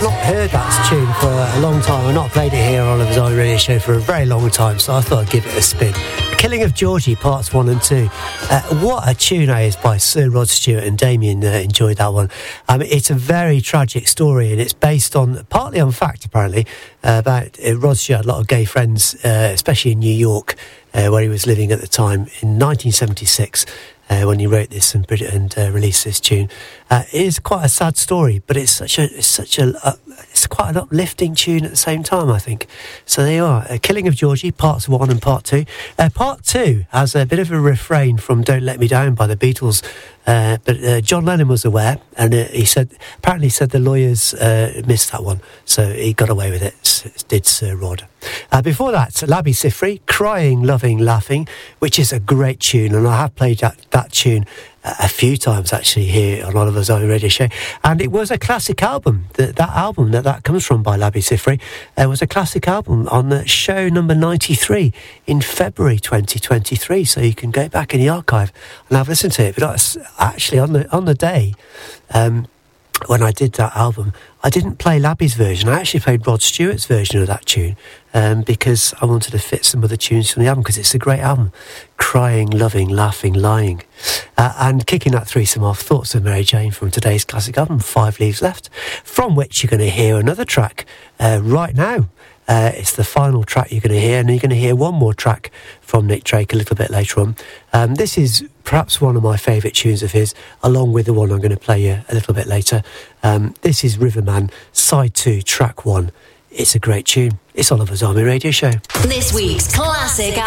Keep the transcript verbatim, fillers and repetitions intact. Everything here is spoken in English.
not heard that tune for a long time. I've not played it here on Oliver's Army Radio Show for a very long time, so I thought I'd give it a spin. Killing of Georgie, parts one and two. Uh, what a tune that is by Sir Rod Stewart, and Damien uh, enjoyed that one. Um, it's a very tragic story, and it's based on, partly on fact apparently, uh, about uh, Rod Stewart had a lot of gay friends, uh, especially in New York, uh, where he was living at the time, in nineteen seventy-six. Uh, when he wrote this and, and uh, released this tune, uh, it is quite a sad story, but it's such a, it's such a, uh, it's quite an uplifting tune at the same time, I think. So there you are, uh, Killing of Georgie, parts one and part two. Uh, part two has a bit of a refrain from "Don't Let Me Down" by the Beatles, uh, but uh, John Lennon was aware, and uh, he said, apparently said the lawyers uh, missed that one, so he got away with it. So did Sir Rod. Uh, before that, Labi Siffre, Crying, Loving, Laughing, which is a great tune, and I have played that, that tune uh, a few times actually here on Oliver's Army Radio Show, and it was a classic album. That, that album that that comes from by Labi Siffre uh, was a classic album on the show number ninety-three in February twenty twenty-three, so you can go back in the archive and have a listen to it. But actually on the on the day um, when I did that album, I didn't play Labi's version. I actually played Rod Stewart's version of that tune um, because I wanted to fit some of the tunes from the album, because it's a great album. Crying, Loving, Laughing, Lying. Uh, and kicking that threesome off, Thoughts of Mary Jane from today's classic album, Five Leaves Left, from which you're going to hear another track uh, right now. Uh, it's the final track you're going to hear, and you're going to hear one more track from Nick Drake a little bit later on. Um, this is perhaps one of my favourite tunes of his, along with the one I'm going to play you a little bit later. Um, this is Riverman, side two, track one. It's a great tune. It's Oliver's Army Radio Show. This week's classic